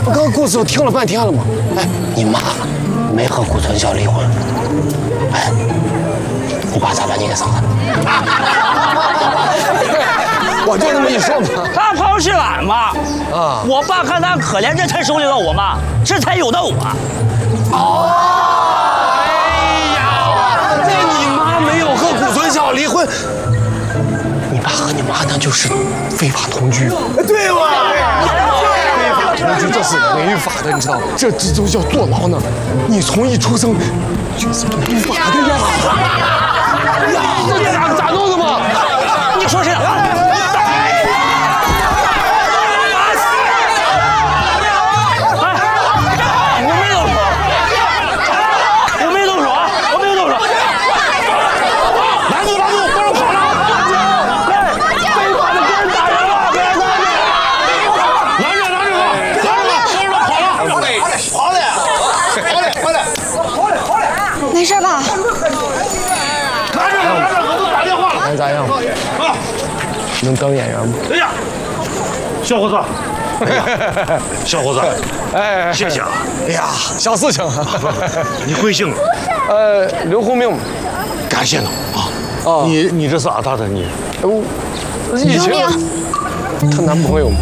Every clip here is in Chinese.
我刚刚故事都听了半天了嘛。哎，你妈没和顾存孝离婚。哎，你爸咋把你给生的？我就这么一说嘛。 大炮是俺妈啊！我爸看他可怜，这才收留了我妈，这才有的我。 哦，哎呀，那你妈没有和顾存孝离婚，你爸和你妈那就是非法同居。对吧？非法同居这是违法的，你知道吗？这都叫坐牢呢。你从一出生就是违法的呀！呀，这咋弄的嘛？ 你说谁啊？ 没事吧？ 看咋样？啊，能当演员吗？ 哎呀，小伙子，小伙子， 哎， 谢谢啊！ 哎呀，小事情。 你贵姓？ 刘洪明。 感谢呢啊！你这是咋大的你？ 以前她男朋友嘛。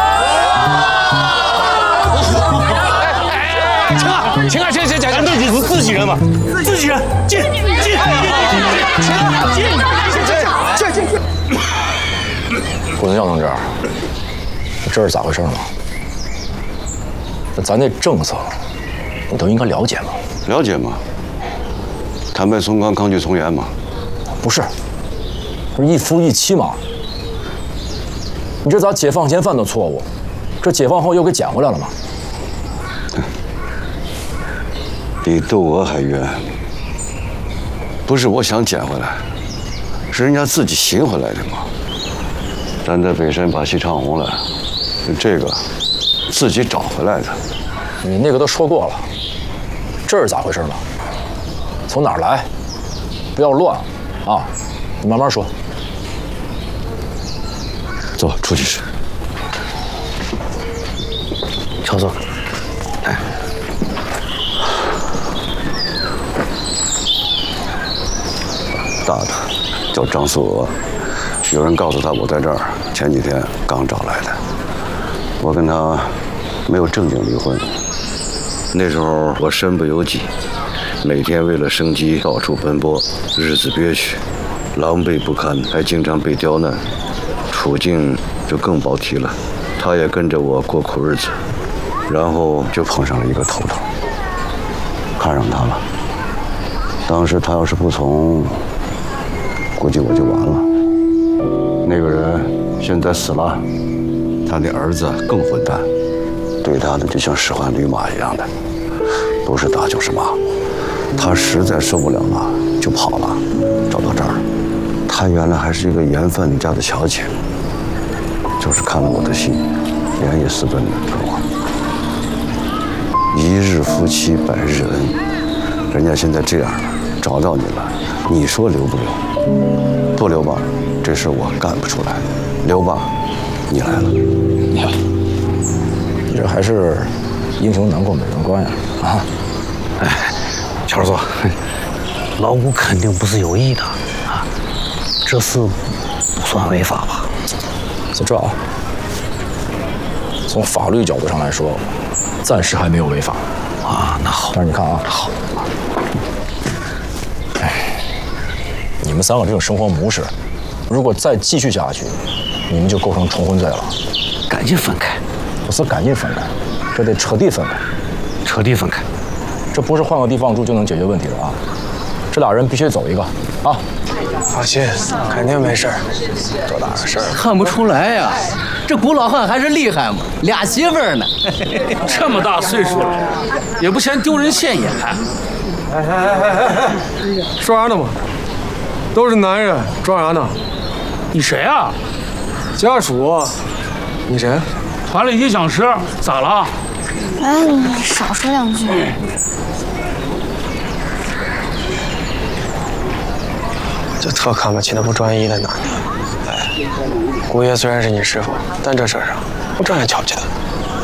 请啊， 咱这几是自己人嘛？自己人，进！ 顾存孝同志，这是咋回事嘛？那咱这政策，你都应该了解嘛？ 了解吗？坦白从宽，抗拒从严嘛？ 不是，不是一夫一妻嘛？你这咋解放前犯的错误，这解放后又给捡回来了吗？ 比窦娥还冤。不是我想捡回来，是人家自己寻回来的嘛。咱在北山把戏唱红了，这个自己找回来的。 你那个都说过了，这是咋回事嘛？从哪儿来？不要乱啊！你慢慢说。 走，出去吃。 乔总， 来。大的叫张素娥，有人告诉他我在这儿，前几天刚找来的。我跟他没有正经离婚，那时候我身不由己，每天为了生计到处奔波，日子憋屈，狼狈不堪，还经常被刁难，处境就更甭提了。他也跟着我过苦日子，然后就碰上了一个头头，看上他了。当时他要是不从，估计我就完了。那个人现在死了，他的儿子更混蛋，对他的就像使唤驴马一样的，不是打就是骂。他实在受不了了，就跑了，找到这儿。他原来还是一个盐贩家的小姐，就是看了我的戏，连夜私奔的跟我。一日夫妻百日恩，人家现在这样了，找到你了，你说留不留？不留吧，这事我干不出来；留吧，你来了。 你看，你这还是英雄难过美人关呀！啊， 哎，乔总，老谷肯定不是有意的啊，这事不算违法吧？ 就这啊，从法律角度上来说，暂时还没有违法啊。那好， 但是你看啊， 好， 哎，你们三个这种生活模式，如果再继续下去，你们就构成重婚罪了。 赶紧分开， 不是赶紧分开，这得彻底分开， 彻底分开。 这不是换个地方住就能解决问题的啊！这俩人必须走一个啊！ 放心，肯定没事儿。多大个事儿？ 看不出来呀，这古老汉还是厉害嘛，俩媳妇儿呢。 这么大岁数了，也不嫌丢人现眼。 说啥呢嘛？都是男人，装啥呢？ 你谁啊？ 家属。你谁？ 团里音响师，咋了？ 哎，你少说两句。 就特看不起那不专一的男的。哎，姑爷虽然是你师傅，但这事儿上不这样瞧不起他。